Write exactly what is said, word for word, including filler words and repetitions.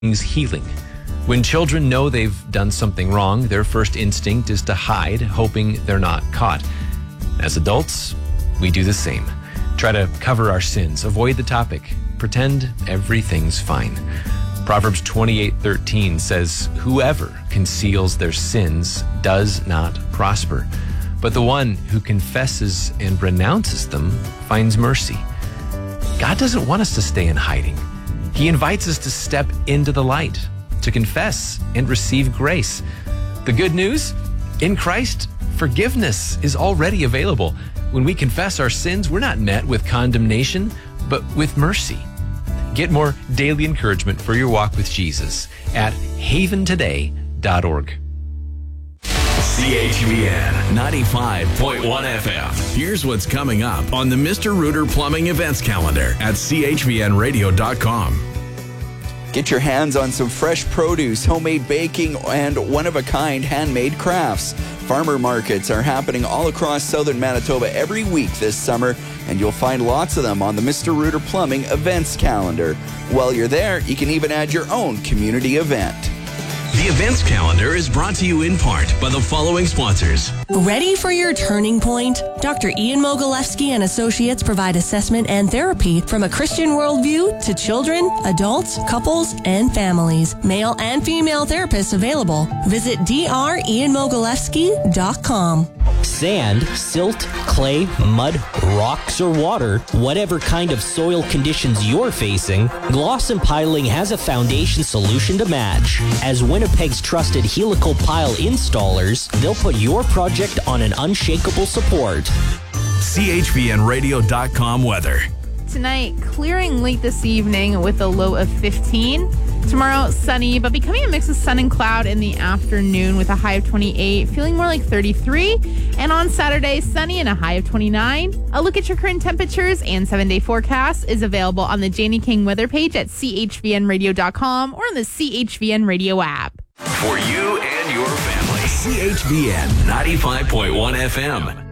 healing. When children know they've done something wrong, their first instinct is to hide, hoping they're not caught. As adults, we do the same. Try to cover our sins, avoid the topic, pretend everything's fine. Proverbs twenty-eight thirteen says, "Whoever conceals their sins does not prosper, but the one who confesses and renounces them finds mercy." God doesn't want us to stay in hiding. He invites us to step into the light, to confess and receive grace. The good news? In Christ, forgiveness is already available. When we confess our sins, we're not met with condemnation, but with mercy. Get more daily encouragement for your walk with Jesus at haven today dot org. C H V N ninety-five point one F M. Here's what's coming up on the Mister Rooter Plumbing events calendar at C H V N radio dot com. Get your hands on some fresh produce, homemade baking, and one-of-a-kind handmade crafts. Farmer markets are happening all across southern Manitoba every week this summer, and you'll find lots of them on the Mister Rooter Plumbing events calendar. While you're there, you can even add your own community event. The events calendar is brought to you in part by the following sponsors. Ready for your turning point? Doctor Ian Mogilewski and Associates provide assessment and therapy from a Christian worldview to children, adults, couples, and families. Male and female therapists available. Visit d r ian mogilewski dot com. Sand, silt, clay, mud, rocks, or water, whatever kind of soil conditions you're facing, Glosson Piling has a foundation solution to match. As Winnipeg's trusted helical pile installers, they'll put your project on an unshakable support. C H V N radio dot com weather. Tonight, clearing late this evening with a low of fifteen. Tomorrow, sunny, but becoming a mix of sun and cloud in the afternoon with a high of twenty-eight, feeling more like thirty-three. And on Saturday, sunny and a high of twenty-nine. A look at your current temperatures and seven-day forecast is available on the Janie King weather page at C H V N radio dot com or on the C H V N radio app. For you and your family, C H V N ninety-five point one F M.